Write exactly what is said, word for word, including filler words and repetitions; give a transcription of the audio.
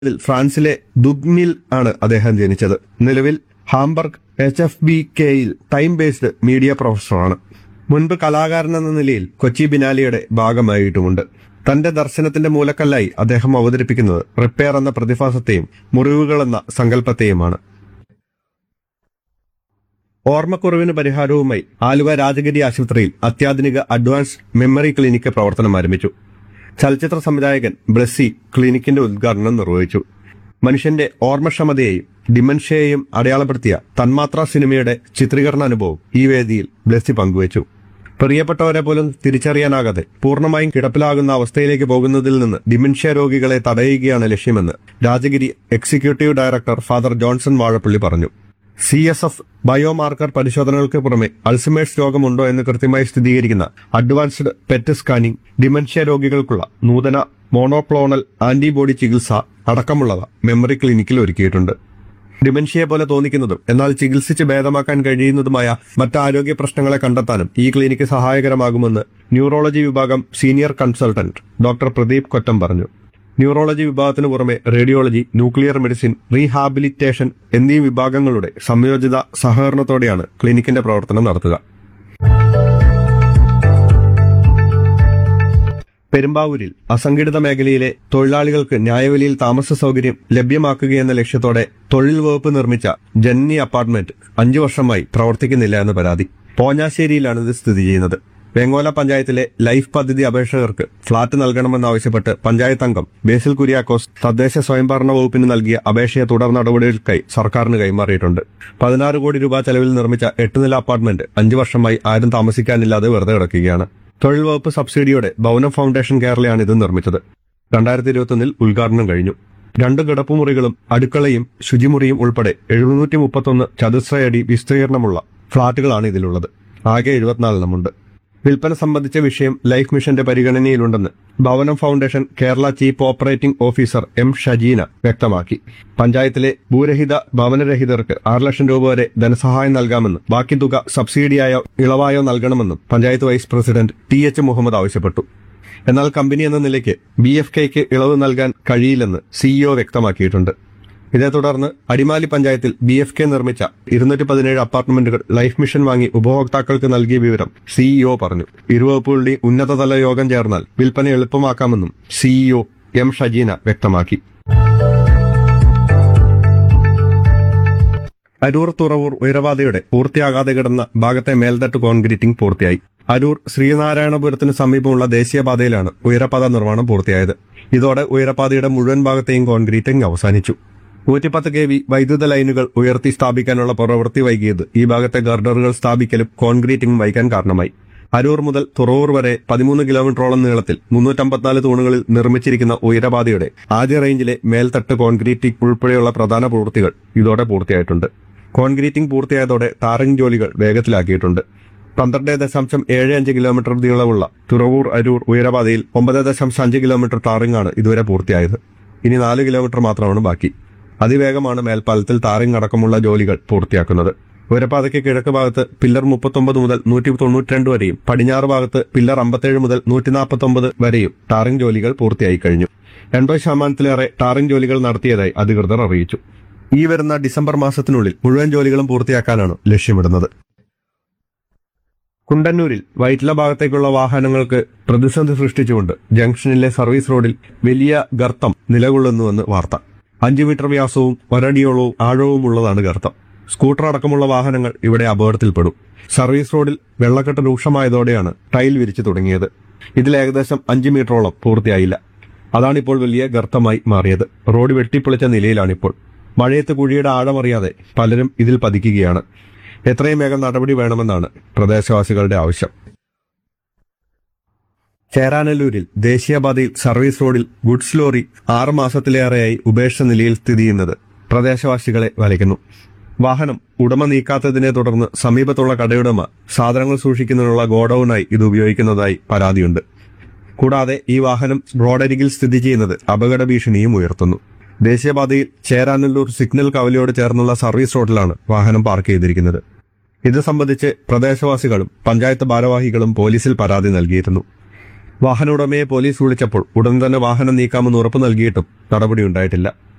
ഇതിൽ ഫ്രാൻസിലെ ദുഗ്നിൽ ആണ് അദ്ദേഹം ജനിച്ചത്. നിലവിൽ ഹാംബർഗ് എച്ച് എഫ് ബി കെയിൽ ടൈം ബേസ്ഡ് മീഡിയ പ്രൊഫസറാണ്. മുൻപ് കലാകാരൻ എന്ന നിലയിൽ കൊച്ചി ബിനാലിയുടെ ഭാഗമായിട്ടുമുണ്ട്. തന്റെ ദർശനത്തിന്റെ മൂലക്കല്ലായി അദ്ദേഹം അവതരിപ്പിക്കുന്നത് റിപ്പയർ എന്ന പ്രതിഭാസത്തെയും മുറിവുകൾ എന്ന സങ്കല്പത്തെയുമാണ്. ഓർമ്മക്കുറവിന് പരിഹാരവുമായി ആലുവ രാജഗിരി ആശുപത്രിയിൽ അത്യാധുനിക അഡ്വാൻസ് മെമ്മറി ക്ലിനിക്ക് പ്രവർത്തനം ആരംഭിച്ചു. ചലച്ചിത്ര സംവിധായകൻ ബ്ലസ്സി ക്ലിനിക്കിന്റെ ഉദ്ഘാടനം നിർവഹിച്ചു. മനുഷ്യന്റെ ഓർമ്മക്ഷമതയെയും ഡിമെൻഷ്യയെയും അടയാളപ്പെടുത്തിയ തന്മാത്ര സിനിമയുടെ ചിത്രീകരണ അനുഭവം ഈ വേദിയിൽ ബ്ലസ്സി പങ്കുവച്ചു. പ്രിയപ്പെട്ടവരെ പോലും തിരിച്ചറിയാനാകാതെ പൂർണ്ണമായും കിടപ്പിലാകുന്ന അവസ്ഥയിലേക്ക് പോകുന്നതിൽ നിന്ന് ഡിമെൻഷ്യ രോഗികളെ തടയുകയാണ് ലക്ഷ്യമെന്ന് Rajagiri executive director father Johnson Vazhappally പറഞ്ഞു. സി എസ് എഫ് ബയോമാർക്കർ പരിശോധനകൾക്ക് പുറമെ അൾസിമേഴ്സ് രോഗമുണ്ടോ എന്ന് കൃത്യമായി സ്ഥിരീകരിക്കുന്ന അഡ്വാൻസ്ഡ് പെറ്റ് സ്കാനിംഗ്, ഡിമെൻഷ്യ രോഗികൾക്കുള്ള നൂതന മോണോക്ലോണൽ ആന്റിബോഡി ചികിത്സ അടക്കമുള്ളവ മെമ്മറി ക്ലിനിക്കിൽ ഒരുക്കിയിട്ടുണ്ട്. ഡിമെൻഷ്യയെ പോലെ തോന്നിക്കുന്നതും എന്നാൽ ചികിത്സിച്ച് ഭേദമാക്കാൻ കഴിയുന്നതുമായ മറ്റ് ആരോഗ്യ പ്രശ്നങ്ങളെ കണ്ടെത്താനും ഈ ക്ലിനിക്ക് സഹായകരമാകുമെന്ന് ന്യൂറോളജി വിഭാഗം senior consultant doctor Pradeep Kottam പറഞ്ഞു. ന്യൂറോളജി വിഭാഗത്തിനു പുറമെ റേഡിയോളജി, ന്യൂക്ലിയർ മെഡിസിൻ, റീഹാബിലിറ്റേഷൻ എന്നീ വിഭാഗങ്ങളുടെ സംയോജിത സഹകരണത്തോടെയാണ് ക്ലിനിക്കിന്റെ പ്രവർത്തനം നടത്തുക. പെരുമ്പാവൂരിൽ അസംഘടിത മേഖലയിലെ തൊഴിലാളികൾക്ക് ന്യായവിലയിൽ താമസ സൗകര്യം ലഭ്യമാക്കുകയെന്ന ലക്ഷ്യത്തോടെ തൊഴിൽ വകുപ്പ് നിർമ്മിച്ച ജന്നി അപ്പാർട്ട്മെന്റ് അഞ്ചു വർഷമായി പ്രവർത്തിക്കുന്നില്ല എന്ന് പരാതി. പോഞ്ഞാശ്ശേരിയിലാണ് ഇത് സ്ഥിതി ചെയ്യുന്നത്. വെങ്ങോല പഞ്ചായത്തിലെ ലൈഫ് പദ്ധതി അപേക്ഷകർക്ക് ഫ്ളാറ്റ് നൽകണമെന്നാവശ്യപ്പെട്ട് പഞ്ചായത്ത് അംഗം ബേസിൽ കുര്യാക്കോസ് തദ്ദേശ സ്വയംഭരണ വകുപ്പിന് നൽകിയ അപേക്ഷയെ തുടർ നടപടികൾക്കായി സർക്കാരിന് കൈമാറിയിട്ടുണ്ട്. പതിനാറ് കോടി രൂപ ചെലവിൽ നിർമ്മിച്ച എട്ട് നില അപ്പാർട്ട്മെന്റ് അഞ്ചു വർഷമായി ആരും താമസിക്കാനില്ലാതെ വെറുതെ കിടക്കുകയാണ്. തൊഴിൽ വകുപ്പ് സബ്സിഡിയോടെ ഭവനം ഫൗണ്ടേഷൻ കേരളയാണ് ഇത് നിർമ്മിച്ചത്. രണ്ടായിരത്തി ഇരുപത്തൊന്നിൽ ഉദ്ഘാടനം കഴിഞ്ഞു. രണ്ട് കിടപ്പുമുറികളും അടുക്കളയും ശുചിമുറിയും ഉൾപ്പെടെ എഴുന്നൂറ്റി മുപ്പത്തൊന്ന് ചതുശ്രയടി വിസ്തീർണമുള്ള ഫ്ളാറ്റുകളാണ് ഇതിലുള്ളത്. ആകെ എഴുപത്തിനാലെണ്ണമുണ്ട്. വിൽപ്പന സംബന്ധിച്ച വിഷയം ലൈഫ് മിഷന്റെ പരിഗണനയിലുണ്ടെന്ന് ഭവനം foundation Kerala chief operating officer M Shajeena വ്യക്തമാക്കി. പഞ്ചായത്തിലെ ഭൂരഹിത ഭവനരഹിതർക്ക് ആറ് ലക്ഷം രൂപ വരെ ധനസഹായം നൽകാമെന്നും ബാക്കി തുക സബ്സിഡിയായോ ഇളവായോ നൽകണമെന്നും panchayat vice president T H Muhammad ആവശ്യപ്പെട്ടു. എന്നാൽ കമ്പനി എന്ന നിലയ്ക്ക് ബി എഫ് കെയ്ക്ക് ഇളവ് നൽകാൻ കഴിയില്ലെന്ന് സിഇഒ വ്യക്തമാക്കിയിട്ടുണ്ട്. ഇതേ തുടർന്ന് അടിമാലി പഞ്ചായത്തിൽ ബി എഫ് കെ നിർമ്മിച്ച ഇരുന്നൂറ്റി പതിനേഴ് അപ്പാർട്ട്മെന്റുകൾ ലൈഫ് മിഷൻ വാങ്ങി ഉപഭോക്താക്കൾക്ക് നൽകിയ വിവരം സിഇഒ പറഞ്ഞു. ഇരുവകുപ്പുകളുടെ ഉന്നതതല യോഗം ചേർന്നാൽ വിൽപ്പന എളുപ്പമാക്കാമെന്നും സിഇഒ എം ഷജീന വ്യക്തമാക്കി. അരൂർ തുറവൂർ ഉയരപാതയുടെ പൂർത്തിയാകാതെ കിടന്ന ഭാഗത്തെ മേൽത്തട്ട് കോൺക്രീറ്റിംഗ് പൂർത്തിയായി. അരൂർ ശ്രീനാരായണപുരത്തിന് സമീപമുള്ള ദേശീയപാതയിലാണ് ഉയരപാത നിർമ്മാണം പൂർത്തിയായത്. ഇതോടെ ഉയരപാതയുടെ മുഴുവൻ ഭാഗത്തെയും കോൺക്രീറ്റിംഗ് അവസാനിച്ചു. നൂറ്റിപ്പത്ത് കെ വി വൈദ്യുത ലൈനുകൾ ഉയർത്തി സ്ഥാപിക്കാനുള്ള പ്രവൃത്തി വൈകിയത് ഈ ഭാഗത്തെ ഗർഡറുകൾ സ്ഥാപിക്കലും കോൺക്രീറ്റിംഗും വൈകാൻ കാരണമായി. അരൂർ മുതൽ തുറവൂർ വരെ പതിമൂന്ന് കിലോമീറ്ററോളം നീളത്തിൽ മുന്നൂറ്റമ്പത്തിനാല് തൂണുകളിൽ നിർമ്മിച്ചിരിക്കുന്ന ഉയരപാതയുടെ ആദ്യ റേഞ്ചിലെ മേൽത്തട്ട് കോൺക്രീറ്റിംഗ് ഉൾപ്പെടെയുള്ള പ്രധാന പ്രവൃത്തികൾ ഇതോടെ പൂർത്തിയായിട്ടുണ്ട്. കോൺക്രീറ്റിംഗ് പൂർത്തിയായതോടെ ടാറിംഗ് ജോലികൾ വേഗത്തിലാക്കിയിട്ടുണ്ട്. പന്ത്രണ്ട് ദശാംശം ഏഴ് അഞ്ച് കിലോമീറ്റർ നീളമുള്ള തുറവൂർ അരൂർ ഉയരപാതയിൽ ഒമ്പത് ദശാംശം അഞ്ച് കിലോമീറ്റർ ടാറിംഗ് ആണ് ഇതുവരെ പൂർത്തിയായത്. ഇനി നാല് കിലോമീറ്റർ മാത്രമാണ് ബാക്കി. അതിവേഗമാണ് മേൽപ്പാലത്തിൽ ടാറിംഗ് അടക്കമുള്ള ജോലികൾ പൂർത്തിയാക്കുന്നത്. ഉയരപാതയ്ക്ക് കിഴക്ക് ഭാഗത്ത് പില്ലർ മുപ്പത്തൊമ്പത് മുതൽ നൂറ്റി തൊണ്ണൂറ്റിരണ്ട് വരെയും പടിഞ്ഞാറ് ഭാഗത്ത് പില്ലർ അമ്പത്തേഴ് മുതൽ നൂറ്റി നാൽപ്പത്തൊമ്പത് വരെയും ടാറിംഗ് ജോലികൾ പൂർത്തിയായി കഴിഞ്ഞു. എൺപത് ശതമാനത്തിലേറെ ടാറിംഗ് ജോലികൾ നടത്തിയതായി അധികൃതർ അറിയിച്ചു. ഈ വരുന്ന ഡിസംബർ മാസത്തിനുള്ളിൽ മുഴുവൻ ജോലികളും പൂർത്തിയാക്കാനാണ് ലക്ഷ്യമിടുന്നത്. കുണ്ടന്നൂരിൽ വൈറ്റില ഭാഗത്തേക്കുള്ള വാഹനങ്ങൾക്ക് പ്രതിസന്ധി സൃഷ്ടിച്ചുകൊണ്ട് ജംഗ്ഷനിലെ സർവീസ് റോഡിൽ വലിയ ഗർത്തം നിലകൊള്ളുന്നുവെന്ന് വാർത്ത. അഞ്ചു മീറ്റർ വ്യാസവും ഒരടിയോളവും ആഴവുമുള്ളതാണ് ഗർത്തം. സ്കൂട്ടർ അടക്കമുള്ള വാഹനങ്ങൾ ഇവിടെ അപകടത്തിൽപ്പെടും. സർവീസ് റോഡിൽ വെള്ളക്കെട്ട് രൂക്ഷമായതോടെയാണ് ടൈൽ വിരിച്ചു തുടങ്ങിയത്. ഇതിൽ ഏകദേശം അഞ്ചു മീറ്ററോളം പൂർത്തിയായില്ല. അതാണിപ്പോൾ വലിയ ഗർത്തമായി മാറിയത്. റോഡ് വെട്ടിപ്പൊളിച്ച നിലയിലാണിപ്പോൾ. മഴയത്ത് കുഴിയുടെ ആഴമറിയാതെ പലരും ഇതിൽ പതിക്കുകയാണ്. എത്രയും വേഗം നടപടി വേണമെന്നാണ് പ്രദേശവാസികളുടെ ആവശ്യം. ചേരാനല്ലൂരിൽ ദേശീയപാതയിൽ സർവീസ് റോഡിൽ ഗുഡ്സ് ലോറി ആറ് മാസത്തിലേറെയായി ഉപേക്ഷിച്ച നിലയിൽ സ്ഥിതി ചെയ്യുന്നത് പ്രദേശവാസികളെ വലയ്ക്കുന്നു. വാഹനം ഉടമ നീക്കാത്തതിനെ തുടർന്ന് സമീപത്തുള്ള കടയുടമ സാധനങ്ങൾ സൂക്ഷിക്കുന്നതിനുള്ള ഗോഡൌണായി ഇത് ഉപയോഗിക്കുന്നതായി പരാതിയുണ്ട്. കൂടാതെ ഈ വാഹനം റോഡരികിൽ സ്ഥിതി ചെയ്യുന്നത് അപകട ഭീഷണിയും ഉയർത്തുന്നു. ദേശീയപാതയിൽ ചേരാനല്ലൂർ സിഗ്നൽ കവലയോട് ചേർന്നുള്ള സർവീസ് റോഡിലാണ് വാഹനം പാർക്ക് ചെയ്തിരിക്കുന്നത്. ഇത് സംബന്ധിച്ച് പ്രദേശവാസികളും പഞ്ചായത്ത് ഭാരവാഹികളും പോലീസിൽ പരാതി നൽകിയിരുന്നു. വാഹന ഉടമയെ പോലീസ് വിളിച്ചപ്പോൾ ഉടൻ തന്നെ വാഹനം നീക്കാമെന്ന് ഉറപ്പു നൽകിയിട്ടും നടപടിയുണ്ടായിട്ടില്ല.